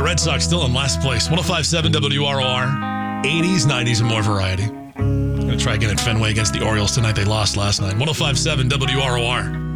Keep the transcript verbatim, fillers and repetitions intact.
Red Sox still in last place. one oh five point seven W R O R. eighties, nineties, and more variety. Going to try again at Fenway against the Orioles tonight. They lost last night. one oh five point seven W R O R.